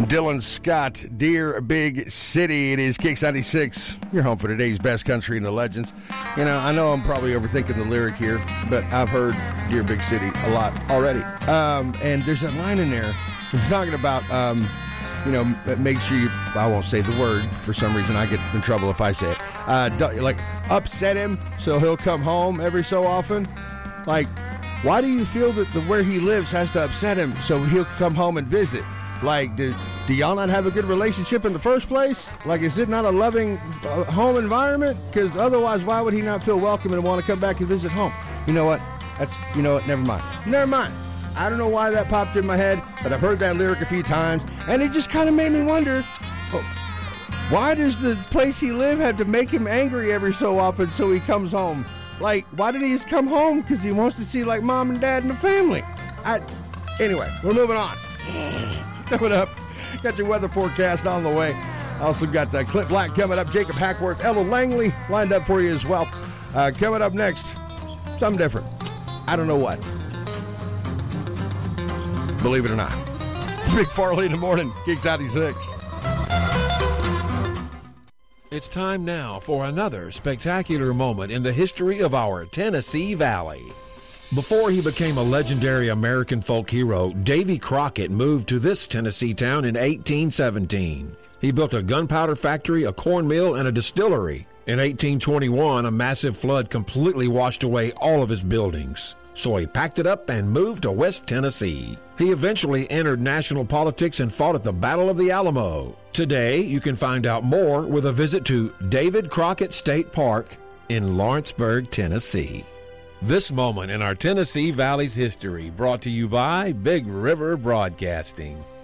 Dylan Scott, Dear Big City. It is Kicks 96, your home for today's best country and the legends. You know, I know I'm probably overthinking the lyric here, but I've heard Dear Big City a lot already. And there's that line in there. He's talking about, make sure you, I won't say the word. For some reason, I get in trouble if I say it. Like, upset him so he'll come home every so often. Like, why do you feel that where he lives has to upset him so he'll come home and visit? Like, do y'all not have a good relationship in the first place? Like, is it not a loving home environment? Because otherwise, why would he not feel welcome and want to come back and visit home? You know what? Never mind. I don't know why that popped in my head, but I've heard that lyric a few times, and it just kind of made me wonder, why does the place he lives have to make him angry every so often so he comes home? Like, why didn't he just come home? Because he wants to see, like, mom and dad and the family. Anyway, we're moving on. Coming up, got your weather forecast on the way. Also got Clint Black coming up, Jacob Hackworth, Ella Langley lined up for you as well. Coming up next, something different. I don't know what. Believe it or not. Big Farley in the morning, Kicks 96. It's time now for another spectacular moment in the history of our Tennessee Valley. Before he became a legendary American folk hero, Davy Crockett moved to this Tennessee town in 1817. He built a gunpowder factory, a corn mill, and a distillery. In 1821, a massive flood completely washed away all of his buildings. So he packed it up and moved to West Tennessee. He eventually entered national politics and fought at the Battle of the Alamo. Today, you can find out more with a visit to David Crockett State Park in Lawrenceburg, Tennessee. This moment in our Tennessee Valley's history brought to you by Big River Broadcasting.